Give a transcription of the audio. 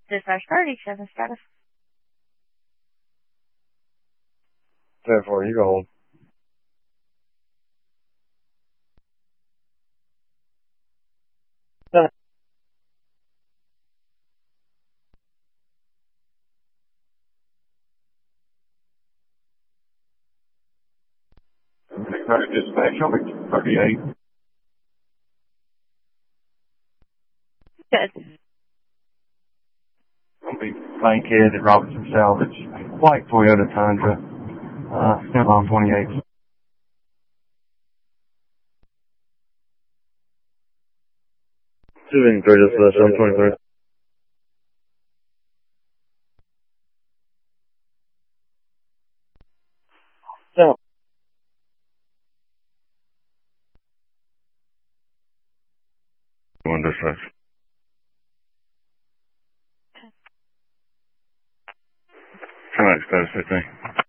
Dispatch 37 status. 10-4, you go hold. Dispatch, I'll be 38. Good. I'll be Bankhead at Robertson Salvage. White Toyota Tundra. Step on 28. 2 and 3, just left on 23. So. 1 dispatch. Come on, status 15.